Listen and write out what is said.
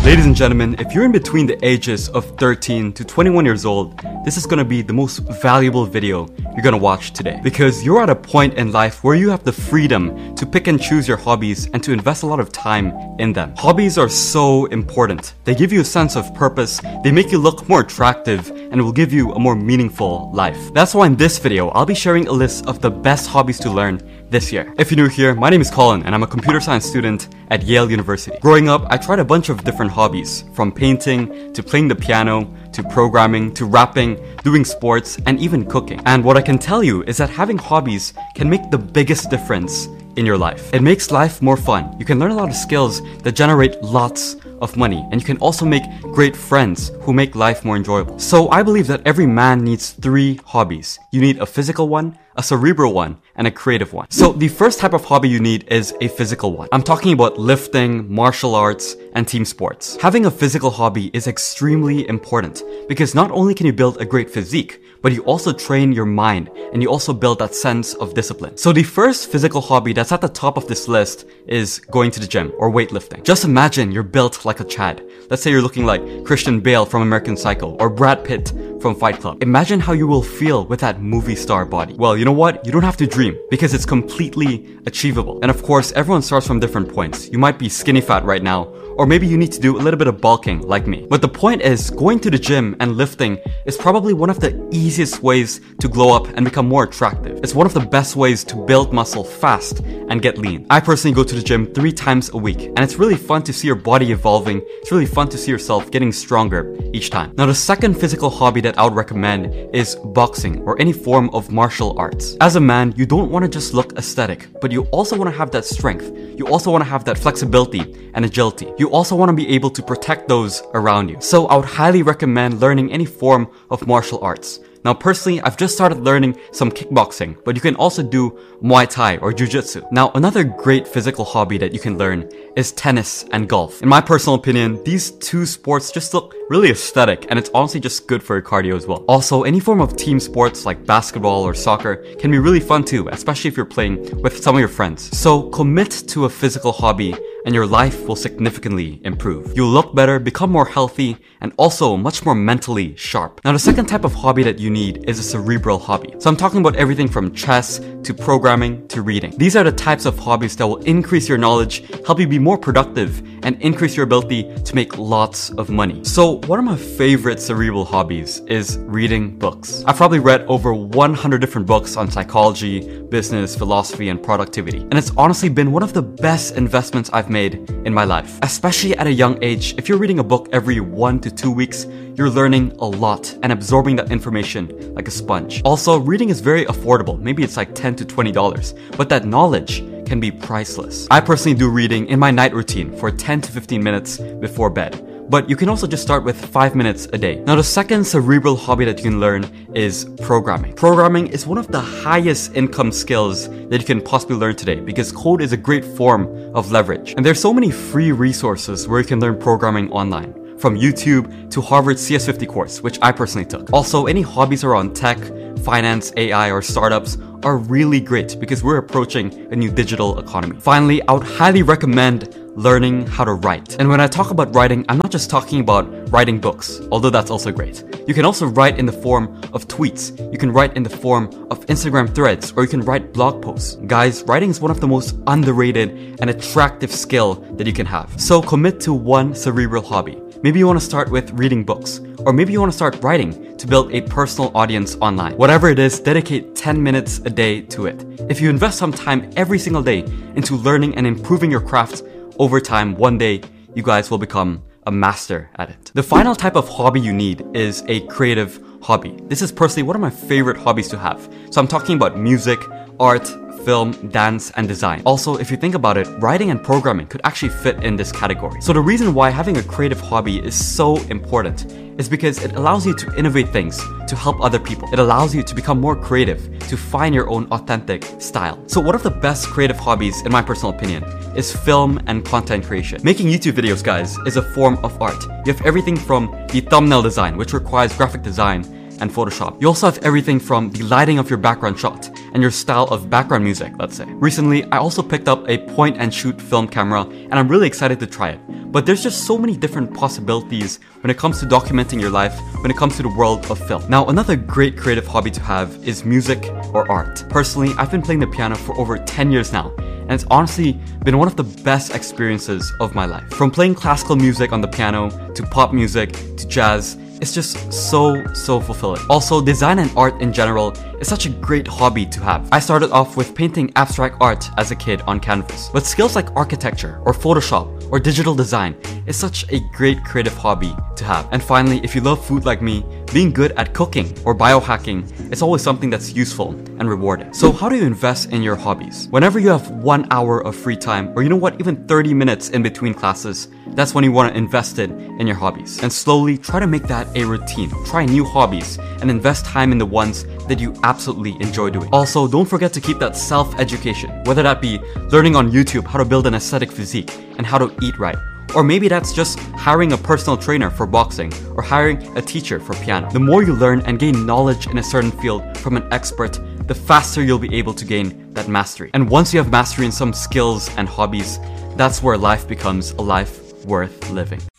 Ladies and gentlemen, if you're in between the ages of 13 to 21 years old, this is gonna be the most valuable video you're gonna watch today. Because you're at a point in life where you have the freedom to pick and choose your hobbies and to invest a lot of time in them. Hobbies are so important. They give you a sense of purpose, they make you look more attractive, and will give you a more meaningful life. That's why in this video, I'll be sharing a list of the best hobbies to learn this year. If you're new here, my name is Colin and I'm a computer science student at Yale University. Growing up, I tried a bunch of different hobbies, from painting, to playing the piano, to programming, to rapping, doing sports, and even cooking. And what I can tell you is that having hobbies can make the biggest difference in your life. It makes life more fun. You can learn a lot of skills that generate lots of money, and you can also make great friends who make life more enjoyable. So I believe that every man needs 3 hobbies. You need a physical one, a cerebral one, and a creative one. So the first type of hobby you need is a physical one. I'm talking about lifting, martial arts, and team sports. Having a physical hobby is extremely important because not only can you build a great physique, but you also train your mind and you also build that sense of discipline. So the first physical hobby that's at the top of this list is going to the gym or weightlifting. Just imagine you're built like a Chad. Let's say you're looking like Christian Bale from American Psycho or Brad Pitt from Fight Club. Imagine how you will feel with that movie star body. Well, you know what? You don't have to dream because it's completely achievable. And of course, everyone starts from different points. You might be skinny fat right now, or maybe you need to do a little bit of bulking like me. But the point is, going to the gym and lifting is probably one of the easiest ways to glow up and become more attractive. It's one of the best ways to build muscle fast and get lean. I personally go to the gym 3 times a week, and it's really fun to see your body evolving. It's really fun to see yourself getting stronger each time. Now, the second physical hobby that I would recommend is boxing or any form of martial arts. As a man, you don't want to just look aesthetic, but you also want to have that strength. You also want to have that flexibility and agility. You also want to be able to protect those around you. So I would highly recommend learning any form of martial arts. Now personally, I've just started learning some kickboxing, but you can also do Muay Thai or Jiu-Jitsu. Now another great physical hobby that you can learn is tennis and golf. In my personal opinion, these 2 sports just look really aesthetic and it's honestly just good for your cardio as well. Also, any form of team sports like basketball or soccer can be really fun too, especially if you're playing with some of your friends. So commit to a physical hobby and your life will significantly improve. You'll look better, become more healthy, and also much more mentally sharp. Now the second type of hobby that you need is a cerebral hobby. So I'm talking about everything from chess to programming to reading. These are the types of hobbies that will increase your knowledge, help you be more productive, and increase your ability to make lots of money. So one of my favorite cerebral hobbies is reading books. I've probably read over 100 different books on psychology, business, philosophy, and productivity. And it's honestly been one of the best investments I've made in my life. Especially at a young age, if you're reading a book every 1 to 2 weeks, you're learning a lot and absorbing that information like a sponge. Also, reading is very affordable. Maybe it's like $10 to $20, but that knowledge can be priceless. I personally do reading in my night routine for 10 to 15 minutes before bed. But you can also just start with 5 minutes a day. Now the second cerebral hobby that you can learn is programming. Programming is one of the highest income skills that you can possibly learn today because code is a great form of leverage. And there's so many free resources where you can learn programming online, from YouTube to Harvard's CS50 course, which I personally took. Also, any hobbies around tech, finance, AI, or startups are really great because we're approaching a new digital economy. Finally, I would highly recommend learning how to write. And when I talk about writing, I'm not just talking about writing books, although that's also great. You can also write in the form of tweets. You can write in the form of Instagram threads, or you can write blog posts. Guys, writing is one of the most underrated and attractive skill that you can have. So commit to one cerebral hobby. Maybe you want to start with reading books, or maybe you want to start writing to build a personal audience online. Whatever it is, dedicate 10 minutes a day to it. If you invest some time every single day into learning and improving your craft, over time, one day, you guys will become a master at it. The final type of hobby you need is a creative hobby. This is personally one of my favorite hobbies to have. So I'm talking about music, art, film, dance, and design. Also, if you think about it, writing and programming could actually fit in this category. So the reason why having a creative hobby is so important is because it allows you to innovate things to help other people. It allows you to become more creative, to find your own authentic style. So one of the best creative hobbies, in my personal opinion, is film and content creation. Making YouTube videos, guys, is a form of art. You have everything from the thumbnail design, which requires graphic design, and Photoshop. You also have everything from the lighting of your background shot and your style of background music, let's say. Recently, I also picked up a point and shoot film camera, and I'm really excited to try it. But there's just so many different possibilities when it comes to documenting your life, when it comes to the world of film. Now, another great creative hobby to have is music or art. Personally, I've been playing the piano for over 10 years now, and it's honestly been one of the best experiences of my life. From playing classical music on the piano, to pop music, to jazz, it's just so fulfilling. Also, design and art in general is such a great hobby to have. I started off with painting abstract art as a kid on canvas, but skills like architecture or Photoshop or digital design is such a great creative hobby to have. And finally, if you love food like me, being good at cooking or biohacking is always something that's useful and rewarding. So how do you invest in your hobbies? Whenever you have 1 hour of free time, or you know what, even 30 minutes in between classes, that's when you want to invest it in your hobbies. And slowly try to make that a routine. Try new hobbies and invest time in the ones that you absolutely enjoy doing. Also, don't forget to keep that self-education, whether that be learning on YouTube how to build an aesthetic physique and how to eat right. Or maybe that's just hiring a personal trainer for boxing or hiring a teacher for piano. The more you learn and gain knowledge in a certain field from an expert, the faster you'll be able to gain that mastery. And once you have mastery in some skills and hobbies, that's where life becomes a life worth living.